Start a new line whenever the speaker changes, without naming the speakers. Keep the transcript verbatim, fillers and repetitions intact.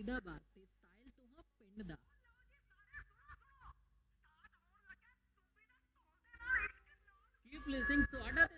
ਦਾ ਬਾਤ ਤੇ ਸਟਾਈਲ ਤੋਂ ਹਾਂ ਪਿੰਡ ਦਾ। ਕੀਪ ਲਿਸਨਿੰਗ ਤੁਹਾਡਾ ਤੇ